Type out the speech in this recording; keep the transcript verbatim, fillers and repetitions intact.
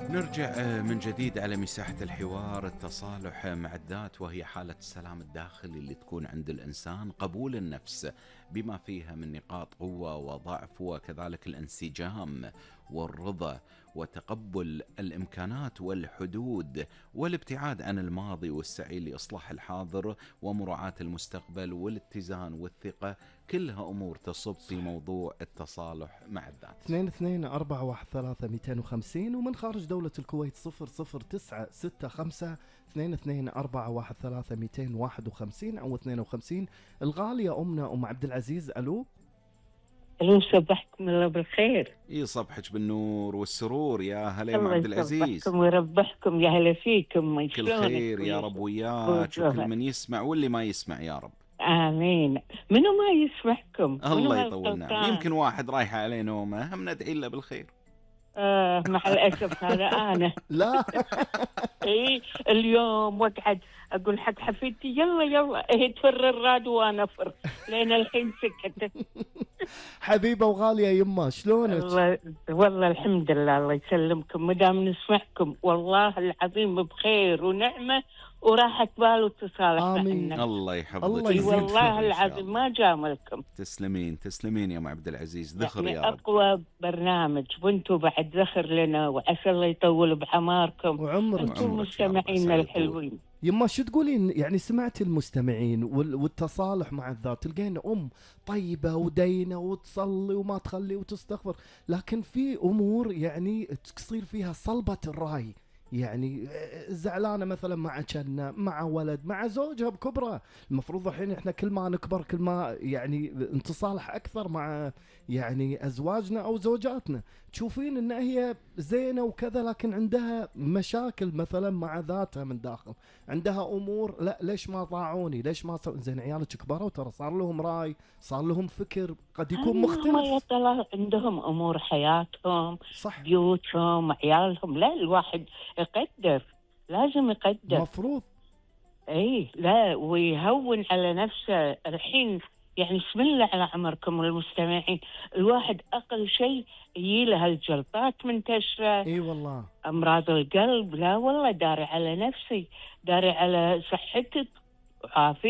نرجع من جديد على مساحة الحوار. التصالح مع الذات وهي حالة السلام الداخلي اللي تكون عند الإنسان، قبول النفس بما فيها من نقاط قوة وضعف، وكذلك الانسجام والرضا وتقبل الإمكانات والحدود والابتعاد عن الماضي والسعي لإصلاح الحاضر ومراعاة المستقبل والاتزان والثقة، كلها أمور تصب في موضوع التصالح مع الذات. اثنين اثنين أربعة واحد ثلاثة مئتين وخمسين ومن خارج دولة الكويت صفر صفر تسعة ستة خمسة اثنين اثنين أربعة واحد ثلاثة مئتين واحد وخمسين أو اثنين وخمسين. الغالية أمنا أم عبد العزيز. ألو ألو، صبحكم الله بالخير. اي صبحك بالنور والسرور يا هلا يا عبد العزيز. الله يصبحكم ويربحكم، يا هلا فيكم. كل خير يا رب وياك وكل من يسمع واللي ما يسمع يا رب. آمين. منو ما يسمعكم؟ الله يطول نعم. يمكن واحد رايحة عليه نومه، هم ندعي له بالخير. آه مع الأسف هذا أنا. لا إيه اليوم وقعد أقول حق حفيدتي يلا يلا إيه تفر الراد وأنا فر لين الحين سكت. حبيبة وغالية يما، شلونك؟ الله والله الحمد لله، الله يسلمكم مدام نسمعكم، والله العظيم بخير ونعمة وراحة بال وتصالح. آمين. الله يحفظك. الله يزيد والله العظيم ما جاملكم. تسلمين تسلمين يا ام عبد العزيز، ذخر يعني يا رب. أقوى برنامج وانتم بعد ذخر لنا، وعسى الله يطول بعماركم وعمرك. انتم مستمعينا الحلوين. يما شو تقولين؟ يعني سمعت المستمعين والتصالح مع الذات، تلقين أم طيبة ودينة وتصلي وما تخلي وتستغفر، لكن في أمور يعني تصير فيها صلبة الرأي، يعني زعلانة مثلا مع جنة مع ولد مع زوجها بكبرة. المفروض الحين احنا كل ما نكبر كل ما يعني نتصالح أكثر مع يعني أزواجنا أو زوجاتنا. تشوفين ان هي زينة وكذا لكن عندها مشاكل مثلا مع ذاتها من داخل، عندها امور لا ليش ما طاعوني، ليش ما سو... زين عيالك كبروا ترى، صار لهم راي، صار لهم فكر قد يكون مختلف. عندهم امور حياتهم، صح، بيوتهم، عيالهم. لا الواحد يقدر، لازم يقدر مفروض. اي لا ويهون على نفسه. الحين يعني بسم الله على عمركم والمستمعين، الواحد أقل شيء يجيله هالجلطات منتشرة. اي والله. أمراض القلب. لا والله داري على نفسي، داري على صحتك وعافيتك.